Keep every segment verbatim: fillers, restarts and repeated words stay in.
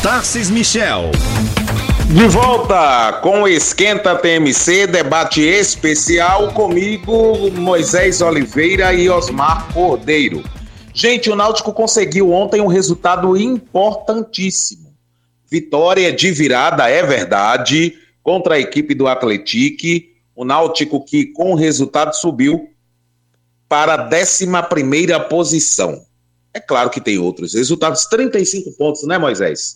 Tarcís Michel. De volta com o Esquenta T M C, debate especial comigo, Moisés Oliveira e Osmar Cordeiro. Gente, o Náutico conseguiu ontem um resultado importantíssimo. Vitória de virada, é verdade, contra a equipe do Atlético. O Náutico que com o resultado subiu para a décima primeira posição. É claro que tem outros resultados, trinta e cinco pontos, né, Moisés?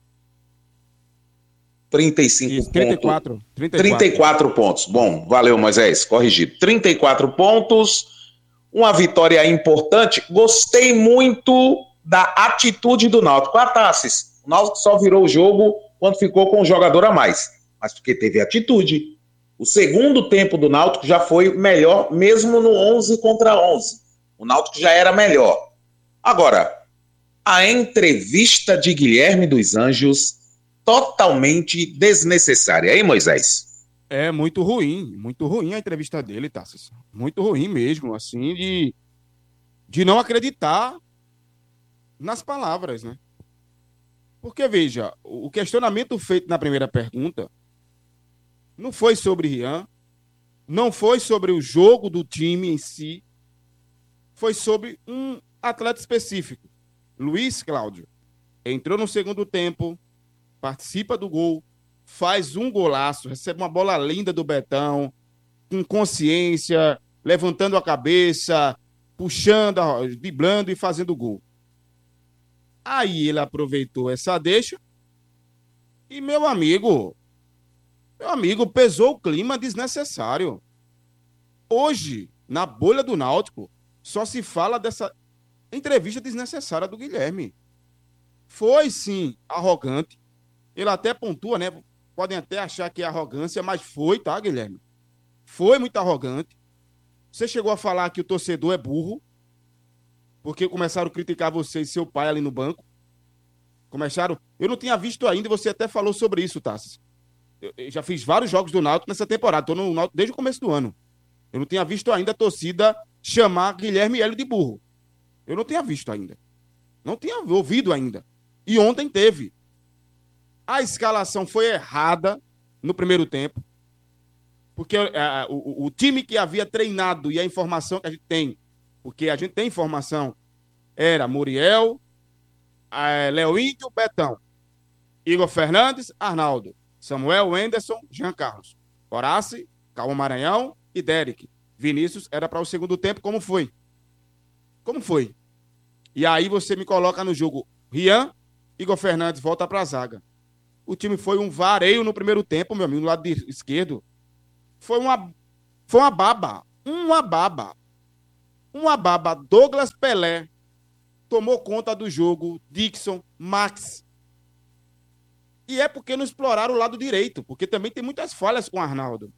trinta e cinco Isso, trinta e quatro, pontos. trinta e quatro. trinta e quatro pontos. Bom, valeu, Moisés, corrigido. trinta e quatro pontos, uma vitória importante. Gostei muito da atitude do Náutico. Ah, Tassis, o Náutico só virou o jogo quando ficou com um jogador a mais, mas porque teve atitude. O segundo tempo do Náutico já foi melhor, mesmo no onze contra onze. O Náutico já era melhor. Agora, a entrevista de Guilherme dos Anjos totalmente desnecessária, hein, Moisés? É muito ruim, muito ruim a entrevista dele, Tassis. Muito ruim mesmo, assim, de, de não acreditar nas palavras, né? Porque, veja, o questionamento feito na primeira pergunta não foi sobre Rian, não foi sobre o jogo do time em si, foi sobre um atleta específico, Luiz Cláudio. Entrou no segundo tempo, participa do gol, faz um golaço, recebe uma bola linda do Betão, com consciência, levantando a cabeça, puxando, driblando e fazendo gol. Aí ele aproveitou essa deixa e, meu amigo, meu amigo, pesou o clima desnecessário. Hoje, na bolha do Náutico, só se fala dessa entrevista desnecessária do Guilherme. Foi, sim, arrogante. Ele até pontua, né? Podem até achar que é arrogância, mas foi, tá, Guilherme? Foi muito arrogante. Você chegou a falar que o torcedor é burro, porque começaram a criticar você e seu pai ali no banco. Começaram... Eu não tinha visto ainda, e você até falou sobre isso, Tassi. Eu, eu já fiz vários jogos do Náutico nessa temporada. Tô no Náutico desde o começo do ano. Eu não tinha visto ainda a torcida chamar Guilherme Hélio de burro. Eu não tinha visto ainda. Não tinha ouvido ainda. E ontem teve. A escalação foi errada no primeiro tempo, porque uh, o, o time que havia treinado e a informação que a gente tem, porque a gente tem informação, era Muriel, uh, Léo Índio, Betão, Igor Fernandes, Arnaldo, Samuel, Wenderson, Jean Carlos, Horácio, Cauã Maranhão e Derek. Vinícius era para o segundo tempo, como foi? Como foi? E aí você me coloca no jogo Rian, Igor Fernandes volta para a zaga. O time foi um vareio no primeiro tempo, meu amigo, no lado esquerdo. Foi uma, foi uma baba. Uma baba. Uma baba. Douglas Pelé tomou conta do jogo. Dixon, Max. E é porque não exploraram o lado direito, porque também tem muitas falhas com o Arnaldo.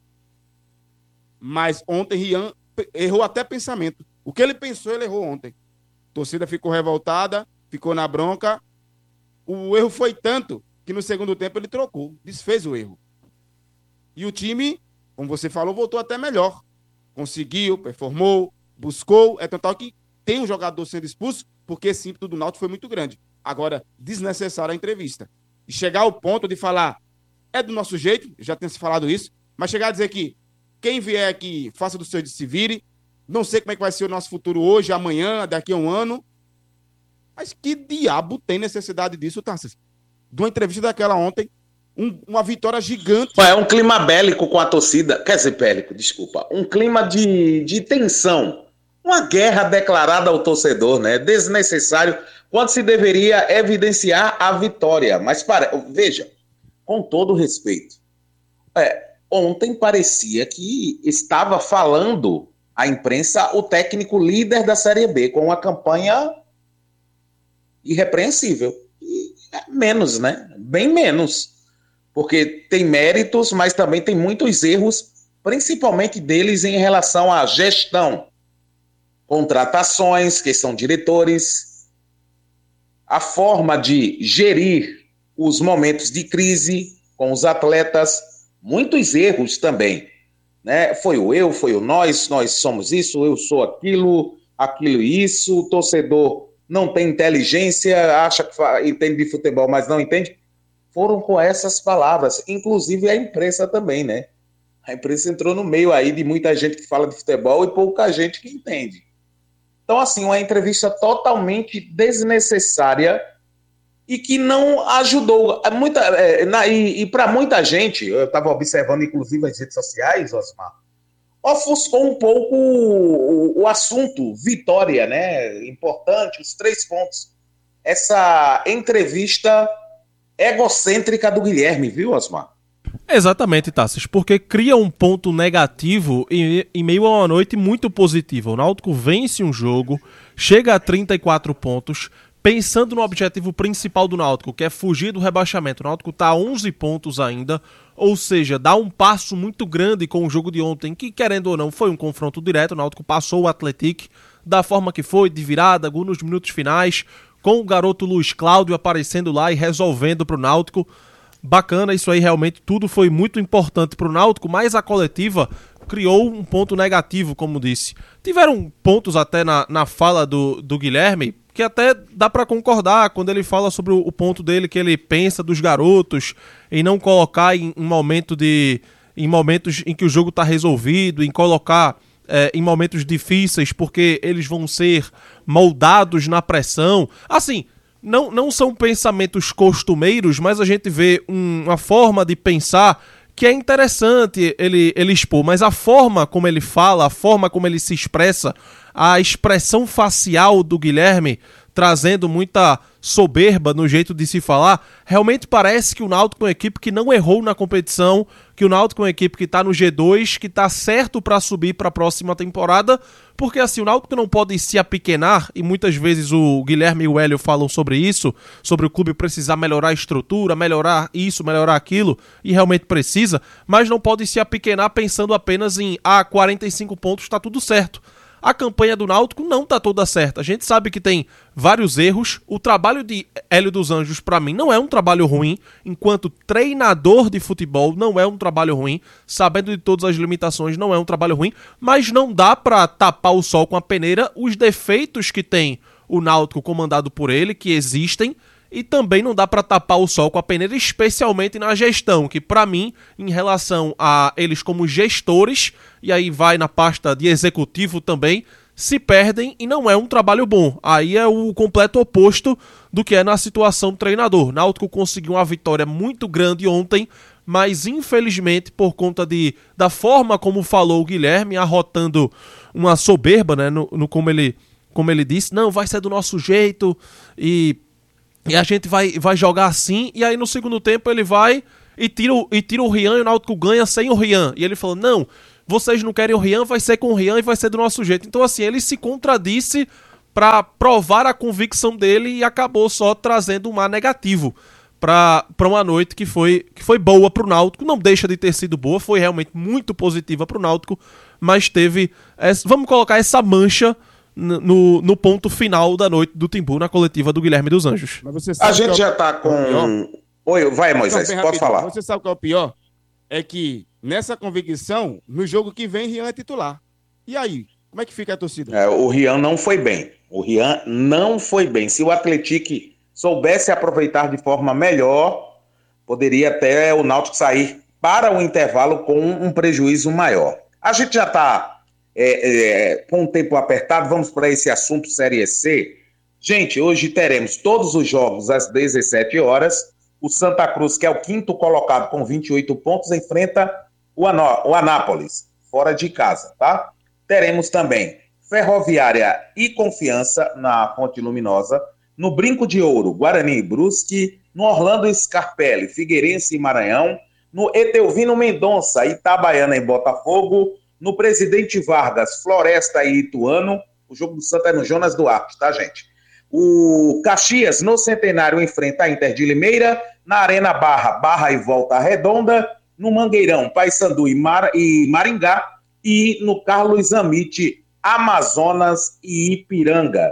Mas ontem Rian errou até pensamento. O que ele pensou, ele errou ontem. A torcida ficou revoltada, ficou na bronca. O erro foi tanto que no segundo tempo ele trocou, desfez o erro. E o time, como você falou, voltou até melhor. Conseguiu, performou, buscou, é total que tem um jogador sendo expulso, porque esse ímpeto do Náutico foi muito grande. Agora, desnecessária a entrevista. E chegar ao ponto de falar, é do nosso jeito, já tinha se falado isso, mas chegar a dizer que quem vier aqui, faça do seu de se vire, não sei como é que vai ser o nosso futuro hoje, amanhã, daqui a um ano, mas que diabo tem necessidade disso, Tarcísio? De uma entrevista daquela ontem, um, uma vitória gigante. É um clima bélico com a torcida, quer dizer, bélico, desculpa, um clima de, de tensão, uma guerra declarada ao torcedor, né? Desnecessário, quando se deveria evidenciar a vitória. Mas para, veja, com todo respeito, é, ontem parecia que estava falando a imprensa o técnico líder da Série B, com uma campanha irrepreensível. Menos, né? Bem menos. Porque tem méritos, mas também tem muitos erros, principalmente deles em relação à gestão. Contratações, que são diretores, a forma de gerir os momentos de crise com os atletas, muitos erros também. Né? Foi o eu, foi o nós, nós somos isso, eu sou aquilo, aquilo e isso, o torcedor não tem inteligência, acha que entende de futebol, mas não entende. Foram com essas palavras, inclusive a imprensa também, né? A imprensa entrou no meio aí de muita gente que fala de futebol e pouca gente que entende. Então, assim, uma entrevista totalmente desnecessária e que não ajudou. Muita, é, na, e e para muita gente, eu estava observando, inclusive, as redes sociais, Osmar, ofuscou um pouco o, o assunto, vitória, né? Importante, os três pontos. Essa entrevista egocêntrica do Guilherme, viu, Osmar? Exatamente, Tassis, porque cria um ponto negativo em, em meio a uma noite muito positiva. O Náutico vence um jogo, chega a trinta e quatro pontos, pensando no objetivo principal do Náutico, que é fugir do rebaixamento. O Náutico está a onze pontos ainda, ou seja, dá um passo muito grande com o jogo de ontem, que, querendo ou não, foi um confronto direto. O Náutico passou o Atlético da forma que foi, de virada, gol nos minutos finais, com o garoto Luiz Cláudio aparecendo lá e resolvendo para o Náutico. Bacana, isso aí realmente tudo foi muito importante para o Náutico, mas a coletiva criou um ponto negativo, como disse. Tiveram pontos até na, na fala do, do Guilherme, que até dá para concordar quando ele fala sobre o, o ponto dele que ele pensa dos garotos em não colocar em um momento de, em momentos em que o jogo está resolvido, em colocar é, em momentos difíceis, porque eles vão ser moldados na pressão. Assim, Não, não são pensamentos costumeiros, mas a gente vê um, uma forma de pensar que é interessante ele, ele expor, mas a forma como ele fala, a forma como ele se expressa, a expressão facial do Guilherme, trazendo muita soberba no jeito de se falar, realmente parece que o Náutico é uma equipe que não errou na competição, que o Náutico é uma equipe que está no G dois, que está certo para subir para a próxima temporada, porque assim, o Náutico não pode se apequenar, e muitas vezes o Guilherme e o Hélio falam sobre isso, sobre o clube precisar melhorar a estrutura, melhorar isso, melhorar aquilo, e realmente precisa, mas não pode se apequenar pensando apenas em, ah, quarenta e cinco pontos, está tudo certo. A campanha do Náutico não está toda certa. A gente sabe que tem vários erros. O trabalho de Hélio dos Anjos, para mim, não é um trabalho ruim. Enquanto treinador de futebol, não é um trabalho ruim. Sabendo de todas as limitações, não é um trabalho ruim. Mas não dá para tapar o sol com a peneira os defeitos que tem o Náutico comandado por ele, que existem. E também não dá para tapar o sol com a peneira, especialmente na gestão, que para mim, em relação a eles como gestores, e aí vai na pasta de executivo também, se perdem e não é um trabalho bom. Aí é o completo oposto do que é na situação do treinador. Náutico conseguiu uma vitória muito grande ontem, mas infelizmente por conta de, da forma como falou o Guilherme, arrotando uma soberba, né, no, no como, ele, como ele disse, não, vai ser do nosso jeito e... E a gente vai, vai jogar assim, e aí no segundo tempo ele vai e tira, o, e tira o Rian e o Náutico ganha sem o Rian. E ele falou, não, vocês não querem o Rian, vai ser com o Rian e vai ser do nosso jeito. Então assim, ele se contradisse para provar a convicção dele e acabou só trazendo um ar negativo para uma noite que foi, que foi boa para o Náutico. Não deixa de ter sido boa, foi realmente muito positiva para o Náutico, mas teve, essa, vamos colocar essa mancha No, no ponto final da noite do Timbu, na coletiva do Guilherme dos Anjos. A gente já tá com... Oi, vai, Moisés, não, pode falar. Você sabe o que é o pior? É que nessa convicção, no jogo que vem, Rian é titular. E aí, como é que fica a torcida? É, o Rian não foi bem. O Rian não foi bem. Se o Atlético soubesse aproveitar de forma melhor, poderia até o Náutico sair para o intervalo com um prejuízo maior. A gente já tá É, é, com o tempo apertado, vamos para esse assunto Série C. Gente, hoje teremos todos os jogos às dezessete horas. O Santa Cruz, que é o quinto colocado com vinte e oito pontos, enfrenta o, Anó- o Anápolis, fora de casa, tá? Teremos também Ferroviária e Confiança na Fonte Luminosa, no Brinco de Ouro, Guarani e Brusque, no Orlando Scarpelli, Figueirense e Maranhão, no Etelvino Mendonça, Itabaiana e Botafogo, no Presidente Vargas, Floresta e Ituano. O jogo do Santa é no Jonas Duarte, tá, gente? O Caxias, no Centenário, enfrenta a Inter de Limeira. Na Arena Barra, Barra e Volta Redonda. No Mangueirão, Paysandu e, Mar... e Maringá. E no Carlos Amite, Amazonas e Ipiranga.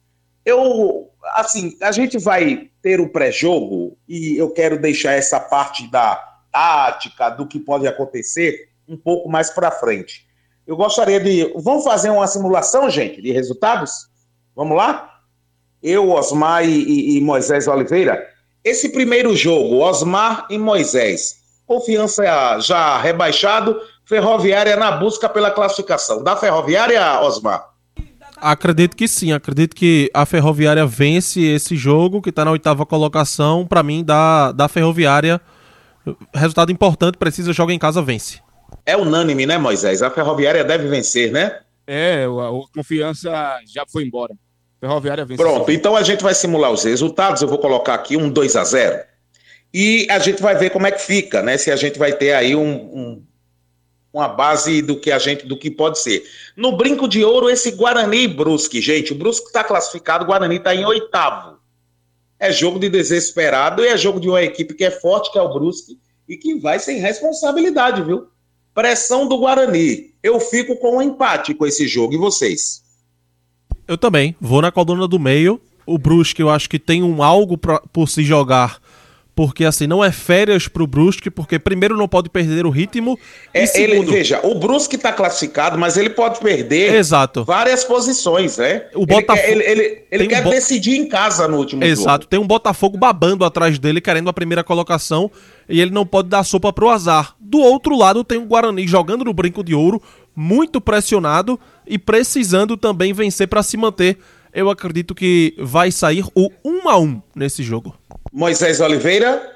Eu, assim, a gente vai ter o pré-jogo e eu quero deixar essa parte da tática, do que pode acontecer, um pouco mais para frente. Eu gostaria de... Vamos fazer uma simulação, gente, de resultados? Vamos lá? Eu, Osmar e, e, e Moisés Oliveira. Esse primeiro jogo, Osmar e Moisés, Confiança já rebaixado, Ferroviária na busca pela classificação. Da Ferroviária, Osmar? Acredito que sim, acredito que a Ferroviária vence esse jogo, que está na oitava colocação. Para mim, da, da Ferroviária, resultado importante, precisa, joga em casa, vence. É unânime, né, Moisés? A Ferroviária deve vencer, né? É, a, a Confiança já foi embora. Ferroviária vence. Pronto, então a gente vai simular os resultados. Eu vou colocar aqui um dois a zero. E a gente vai ver como é que fica, né? Se a gente vai ter aí um, um, uma base do que a gente, do que pode ser. No Brinco de Ouro, esse Guarani e Brusque, gente. O Brusque está classificado, o Guarani está em oitavo. É jogo de desesperado e é jogo de uma equipe que é forte, que é o Brusque, e que vai sem responsabilidade, viu? Pressão do Guarani. Eu fico com um empate com esse jogo. E vocês? Eu também. Vou na coluna do meio. O Brusque, eu acho que tem um algo pra, por se jogar, porque assim, não é férias pro Brusque, porque primeiro não pode perder o ritmo. É, e segundo... ele, veja, o Brusque está classificado, mas ele pode perder Exato. várias posições, né? O Botafogo... Ele quer, ele, ele, ele quer um bo... decidir em casa no último Exato. jogo. Tem um Botafogo babando atrás dele, querendo a primeira colocação, e ele não pode dar sopa pro azar. Do outro lado, tem o Guarani jogando no Brinco de Ouro, muito pressionado e precisando também vencer para se manter. Eu acredito que vai sair o um a um nesse jogo. Moisés Oliveira?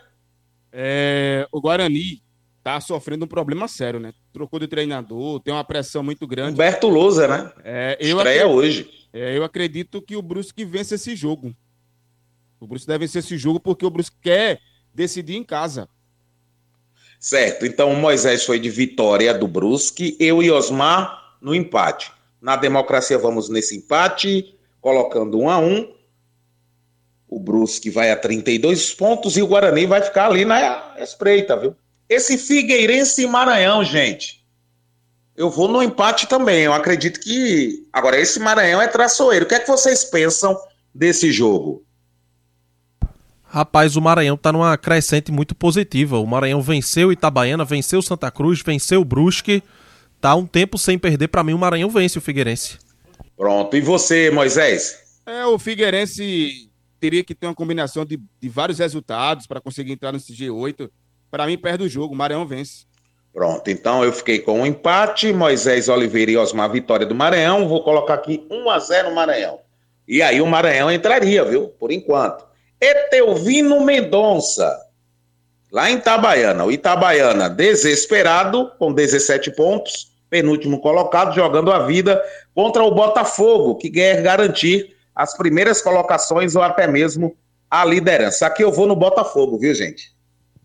É, o Guarani tá sofrendo um problema sério, né? Trocou de treinador, tem uma pressão muito grande. Humberto Lousa, né? É, eu Estreia acredito, hoje. É, eu acredito que o Brusque vence esse jogo. O Brusque deve vencer esse jogo porque o Brusque quer decidir em casa. Certo, então o Moisés foi de vitória do Brusque, eu e Osmar no empate. Na democracia vamos nesse empate, colocando um a um. O Brusque vai a trinta e dois pontos e o Guarani vai ficar ali na espreita, viu? Esse Figueirense e Maranhão, gente, eu vou no empate também. Eu acredito que... Agora, esse Maranhão é traçoeiro. O que é que vocês pensam desse jogo? Rapaz, o Maranhão tá numa crescente muito positiva. O Maranhão venceu o Itabaiana, venceu o Santa Cruz, venceu o Brusque. Tá um tempo sem perder. Pra mim, o Maranhão vence o Figueirense. Pronto. E você, Moisés? É, o Figueirense teria que ter uma combinação de, de vários resultados para conseguir entrar nesse G oito. Para mim, perde o jogo. O Maranhão vence. Pronto. Então, eu fiquei com um empate. Moisés Oliveira e Osmar, vitória do Maranhão. Vou colocar aqui um a zero no Maranhão. E aí o Maranhão entraria, viu? Por enquanto. Etelvino Mendonça, lá em Itabaiana. O Itabaiana, desesperado, com dezessete pontos, penúltimo colocado, jogando a vida contra o Botafogo, que quer garantir as primeiras colocações ou até mesmo a liderança. Aqui eu vou no Botafogo, viu, gente?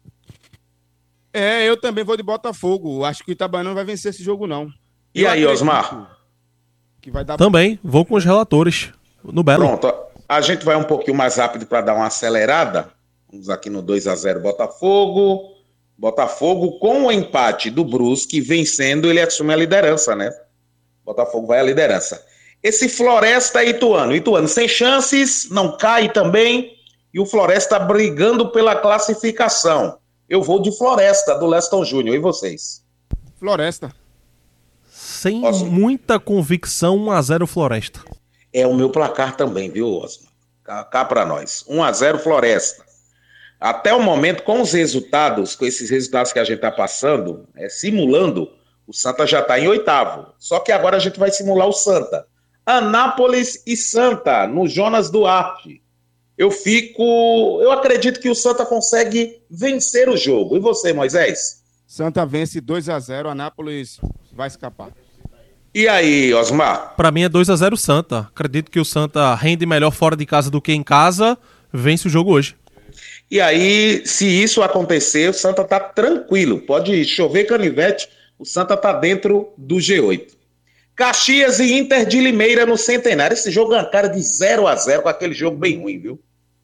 É, eu também vou de Botafogo. Acho que o Itabaiana não vai vencer esse jogo, não. E eu aí, Osmar? Que vai dar... Também, vou com os relatores, no Belo. Pronto. A gente vai um pouquinho mais rápido para dar uma acelerada. Vamos aqui no dois a zero Botafogo. Botafogo com o empate do Brusque, vencendo, ele assume a liderança, né? Botafogo vai à liderança. Esse Floresta e Ituano. Ituano sem chances, não cai também. E o Floresta brigando pela classificação. Eu vou de Floresta, do Leston Júnior. E vocês? Floresta. Sem Posso? muita convicção, um a zero Floresta. É o meu placar também, viu, Osmar? Cá, cá para nós. um a zero Floresta. Até o momento, com os resultados, com esses resultados que a gente está passando, é, simulando, o Santa já está em oitavo. Só que agora a gente vai simular o Santa. Anápolis e Santa, no Jonas Duarte. Eu fico... Eu acredito que o Santa consegue vencer o jogo. E você, Moisés? Santa vence dois a zero, Anápolis vai escapar. E aí, Osmar? Pra mim é dois a zero Santa. Acredito que o Santa rende melhor fora de casa do que em casa. Vence o jogo hoje. E aí, se isso acontecer, o Santa tá tranquilo. Pode chover canivete, o Santa tá dentro do G oito. Caxias e Inter de Limeira no Centenário. Esse jogo é uma cara de zero a zero, com aquele jogo bem ruim, viu?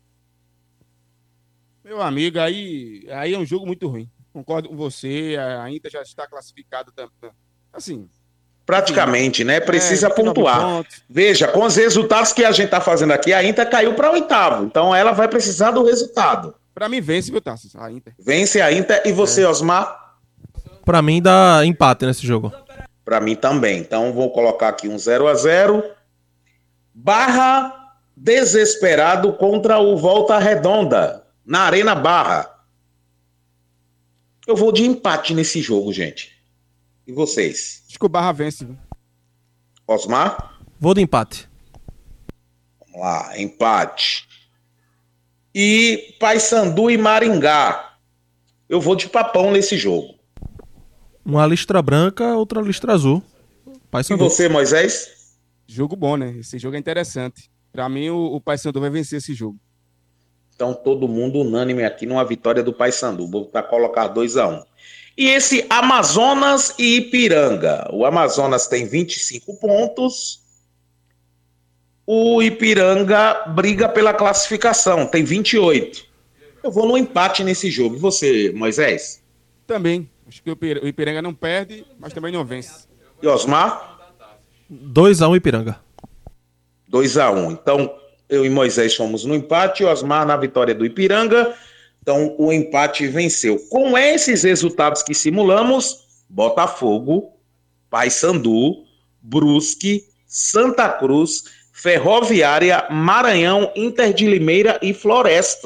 Meu amigo, aí, aí é um jogo muito ruim. Concordo com você, a Inter já está classificada também. Assim... Praticamente, né? Precisa é, pontuar. Veja, com os resultados que a gente tá fazendo aqui, a Inter caiu para oitavo. Então ela vai precisar do resultado. Para mim, vence, viu, Tassos? A Inter. Vence a Inter. E você, é. Osmar? Para mim, dá empate nesse jogo. Para mim também. Então vou colocar aqui um zero a zero. Barra desesperado contra o Volta Redonda, na Arena Barra. Eu vou de empate nesse jogo, gente. E vocês? Acho que o Barra vence. Viu? Osmar? Vou de empate. Vamos lá, empate. E Paysandu e Maringá. Eu vou de papão nesse jogo. Uma listra branca, outra listra azul. E Paysandu. você, Moisés? Jogo bom, né? Esse jogo é interessante. Pra mim, o, o Paysandu vai vencer esse jogo. Então, todo mundo unânime aqui numa vitória do Paysandu. Vou para colocar dois a um. E esse Amazonas e Ipiranga. O Amazonas tem vinte e cinco pontos. O Ipiranga briga pela classificação, tem vinte e oito. Eu vou no empate nesse jogo. E você, Moisés? Também. Acho que o Ipir- o Ipiranga não perde, mas também não vence. E Osmar? dois a um Ipiranga. dois a um. Então, eu e Moisés fomos no empate e Osmar na vitória do Ipiranga. Então, o empate venceu. Com esses resultados que simulamos, Botafogo, Paysandu, Brusque, Santa Cruz, Ferroviária, Maranhão, Inter de Limeira e Floresta.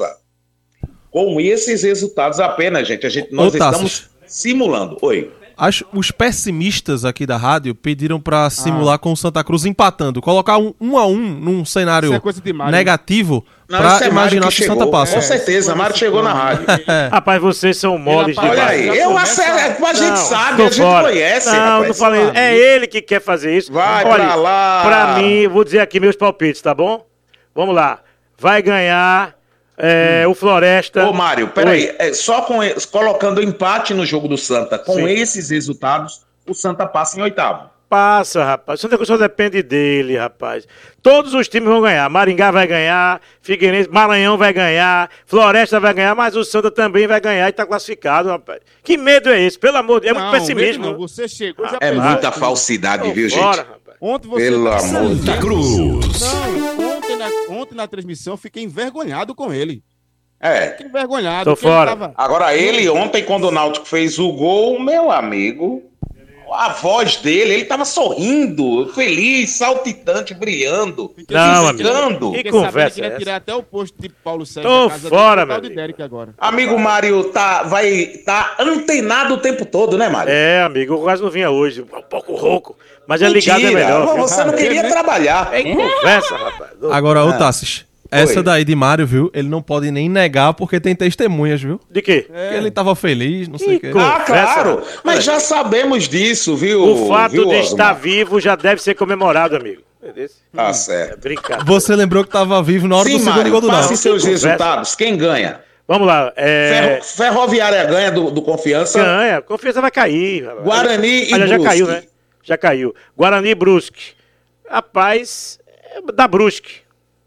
Com esses resultados apenas, gente, a gente nós Ô, Tassos. estamos simulando. Oi. As- os pessimistas aqui da rádio pediram pra simular com o Santa Cruz empatando. Colocar um, um a um num cenário Isso é coisa de Mário. negativo Não, pra esse é Mário imaginar que que o Santa chegou. passa. Com certeza, Mário chegou na rádio. Rapaz, vocês são moles Ele Olha demais. aí, Já eu começa- acerto, a gente Não, sabe, tô a gente fora. conhece, Não, rapaz. não falei. É ele que quer fazer isso. Vai Olha, pra lá. Pra mim, eu vou dizer aqui meus palpites, tá bom? Vamos lá. Vai ganhar é, o Floresta. Ô, Mário, peraí, é, só com, e- colocando empate no jogo do Santa, com Sim. esses resultados, o Santa passa em oitavo. Passa, rapaz. Santa Cruz só depende dele, rapaz. Todos os times vão ganhar. Maringá vai ganhar, Figueirense, Maranhão vai ganhar, Floresta vai ganhar, mas o Santa também vai ganhar e tá classificado, rapaz. Que medo é esse? Pelo amor de Deus, é muito Não, pessimismo. mesmo não. Você chegou já É pensou muita tudo. falsidade, Tô viu, fora, gente? rapaz. Ontem você... Pelo amor de Santa Cruz. Não, ontem na, ontem na transmissão eu fiquei envergonhado com ele. É. Fiquei envergonhado. Tô porque ele fora. tava- Agora, ele ontem, quando o Náutico fez o gol, meu amigo, a voz dele, ele tava sorrindo, feliz, saltitante, brilhando, Não, piscando. Que Fiquei sabendo conversa que ele é ia essa? tirar até o posto de Paulo Sérgio Tô da casa fora, dele, meu tal de amigo. Derek agora. Amigo Mário tá, vai, tá antenado o tempo todo, né, Mário? É, amigo, eu quase não vinha hoje. Um pouco rouco. Mas é ligado é Mentira, melhor. viu? você não queria trabalhar. É conversa, rapaz. Agora, ô Tassis, essa Oi. daí de Mário, viu? Ele não pode nem negar porque tem testemunhas, viu? De quê? Que ele tava feliz, não sei o Que quê. coisa. Ah, claro, Conversa. mas já sabemos disso, viu? O fato viu, de Osmar? estar vivo já deve ser comemorado, amigo. Entendeu? Tá É certo. brincadeira. Você lembrou que tava vivo na hora Sim, do segundo Mário, gol do passe Náutico. seus Conversa. resultados. Quem ganha? Vamos lá. É... Ferro- Ferroviária ganha do, do Confiança. Ganha. Confiança vai cair. rapaz. Guarani e Aliás, já Brusque. caiu, né? Já caiu. Guarani e Brusque. Rapaz, é da Brusque.